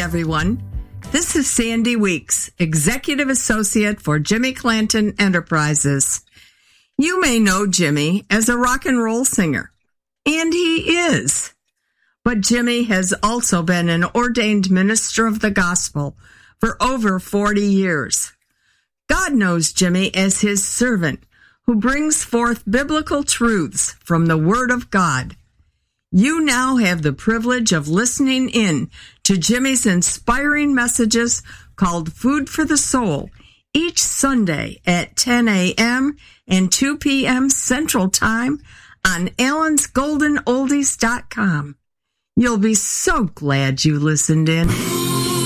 everyone. This is Sandy Weeks, Executive Associate for Jimmy Clanton Enterprises. You may know Jimmy as a rock and roll singer, and he is. But Jimmy has also been an ordained minister of the gospel for over 40 years. God knows Jimmy as his servant who brings forth biblical truths from the Word of God. You now have the privilege of listening in to Jimmy's inspiring messages called Food for the Soul each Sunday at 10 a.m. and 2 p.m. Central Time on allensgoldenoldies.com. You'll be so glad you listened in.